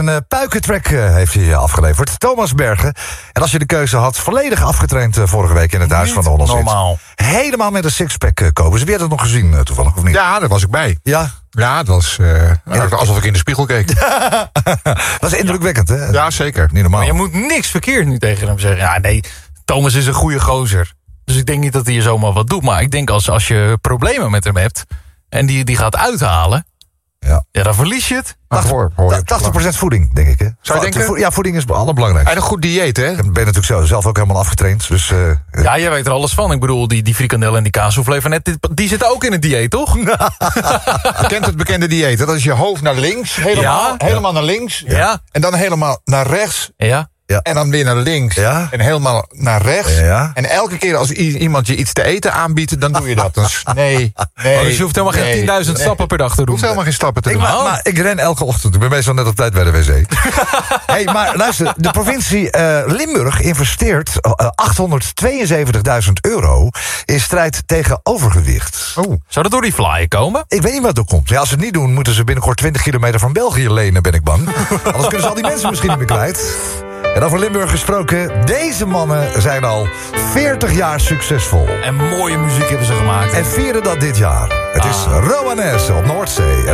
Een puikentrack heeft hij afgeleverd. Thomas Bergen. En als je de keuze had, volledig afgetraind vorige week in het Huis van de Hollandse Hits. Normaal. Helemaal met een sixpack komen. Wie had het nog gezien toevallig, of niet? Ja, daar was ik bij. Ja? Ja, het was alsof ik in de spiegel keek. Dat is indrukwekkend, hè? Ja, zeker. Niet normaal. Maar je moet niks verkeerd nu tegen hem zeggen. Ja, nee, Thomas is een goede gozer. Dus ik denk niet dat hij je zomaar wat doet. Maar ik denk als je problemen met hem hebt en die gaat uithalen, ja, dan verlies je het. 80% voeding, denk ik. Hè? Zou je denken? Ja, voeding is het allerbelangrijkste. En een goed dieet, hè? Ik ben natuurlijk zelf ook helemaal afgetraind. Dus, Ja, jij weet er alles van. Ik bedoel, die frikandel en die kaassoeflé van net, die zitten ook in het dieet, toch? Je kent het bekende dieet. Dat is je hoofd naar links, helemaal naar links. Ja. En dan helemaal naar rechts. Ja. En dan weer naar links. Ja. En helemaal naar rechts. Ja. En elke keer als iemand je iets te eten aanbiedt, dan doe je dat. Dus nee. Dus je hoeft helemaal geen 10.000 stappen per dag te Je doen. hoeft helemaal geen stappen te doen. Maar ik ren elke ochtend. Ik ben meestal net op tijd bij de wc. Hey, maar luister, de provincie Limburg investeert €872.000 in strijd tegen overgewicht. Oh. Zou dat door die flyer komen? Ik weet niet wat er komt. Ja, als ze het niet doen, moeten ze binnenkort 20 kilometer van België lenen, ben ik bang. Anders kunnen ze al die mensen misschien niet meer kwijt. En over Limburg gesproken, deze mannen zijn al 40 jaar succesvol. En mooie muziek hebben ze gemaakt. En vieren dat dit jaar. Het is Romanes op Noordzee.